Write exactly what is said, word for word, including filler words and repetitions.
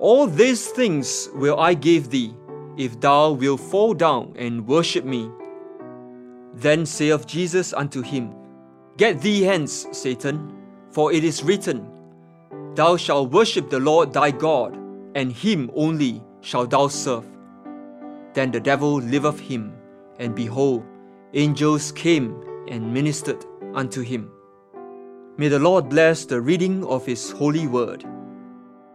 All these things will I give thee, if thou wilt fall down and worship me. Then saith Jesus unto him, Get thee hence, Satan, for it is written, Thou shalt worship the Lord thy God, and him only shalt thou serve. Then the devil left him, and behold, angels came and ministered unto him. May the Lord bless the reading of His holy word.